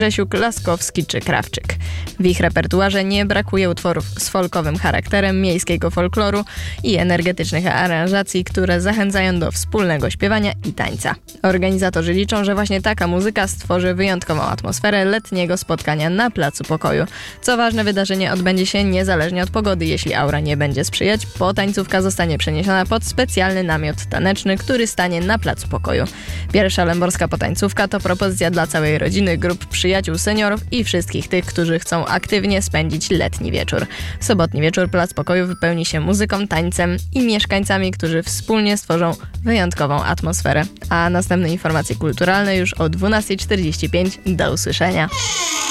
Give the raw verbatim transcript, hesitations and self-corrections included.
Grzesiuk, Laskowski czy Krawczyk. W ich repertuarze nie brakuje utworów z folkowym charakterem, miejskiego folkloru i energetycznych aranżacji, które zachęcają do wspólnego śpiewania i tańca. Organizatorzy liczą, że właśnie taka muzyka stworzy wyjątkową atmosferę letniego spotkania na Placu Pokoju. Co ważne, wydarzenie odbędzie się niezależnie od pogody. Jeśli aura nie będzie sprzyjać, potańcówka zostanie przeniesiona pod specjalny namiot taneczny, który stanie na Placu Pokoju. Pierwsza lęborska potańcówka to propozycja dla całej rodziny, grup przyjaciół, seniorów i wszystkich tych, którzy chcą aktywnie spędzić letni wieczór. W sobotni wieczór Plac Pokoju wypełni się muzyką, tańcem i mieszkańcami, którzy wspólnie stworzą wyjątkową atmosferę. A następne informacje kulturalne już o dwunasta czterdzieści pięć. Do usłyszenia.